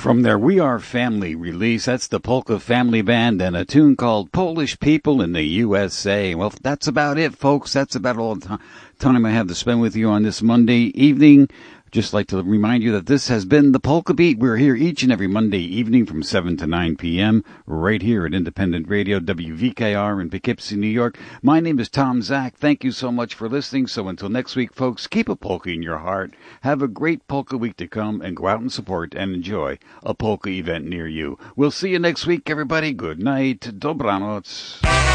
From their We Are Family release, that's the Polka Family Band and a tune called Polish People in the USA. Well, that's about it, folks. That's about all the time I have to spend with you on this Monday evening. Just like to remind you that this has been the Polka Beat. We're here each and every Monday evening from 7 to 9 p.m. right here at Independent Radio, WVKR in Poughkeepsie, New York. My name is Tom Zach. Thank you so much for listening. So until next week, folks, keep a polka in your heart. Have a great polka week to come and go out and support and enjoy a polka event near you. We'll see you next week, everybody. Good night. Dobranoc.